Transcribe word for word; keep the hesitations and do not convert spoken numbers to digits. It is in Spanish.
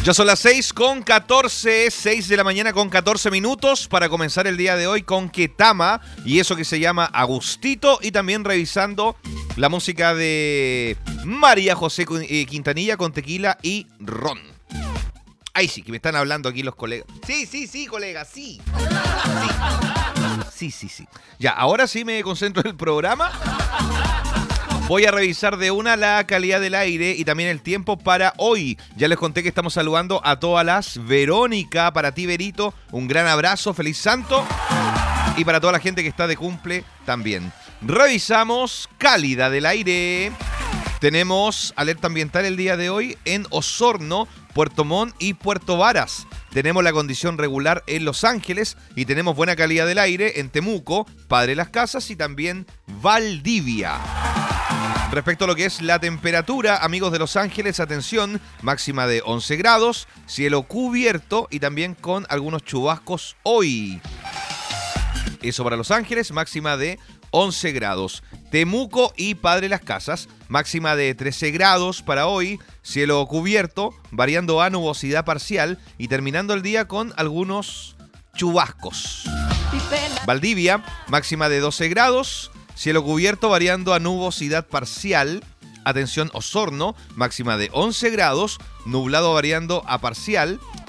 Ya son las seis con catorce, seis de la mañana con catorce minutos para comenzar el día de hoy con Ketama y eso que se llama Agustito, y también revisando la música de María José Quintanilla con Tequila y Ron. Ay, sí, que me están hablando aquí los colegas. Sí, sí, sí, colegas, sí. Sí, sí, sí, sí. Ya, ahora sí me concentro en el programa. Voy a revisar de una la calidad del aire y también el tiempo para hoy. Ya les conté que estamos saludando a todas las Verónica. Para ti, Verito, un gran abrazo, feliz santo. Y para toda la gente que está de cumple también. Revisamos calidad del aire. Tenemos alerta ambiental el día de hoy en Osorno, Puerto Montt y Puerto Varas. Tenemos la condición regular en Los Ángeles y tenemos buena calidad del aire en Temuco, Padre Las Casas y también Valdivia. Respecto a lo que es la temperatura, amigos de Los Ángeles, atención, máxima de once grados, cielo cubierto y también con algunos chubascos hoy. Eso para Los Ángeles, máxima de once grados. Temuco y Padre Las Casas, máxima de trece grados para hoy, cielo cubierto, variando a nubosidad parcial y terminando el día con algunos chubascos. Valdivia, máxima de doce grados, cielo cubierto variando a nubosidad parcial. Atención, Osorno, máxima de once grados, nublado variando a parcial.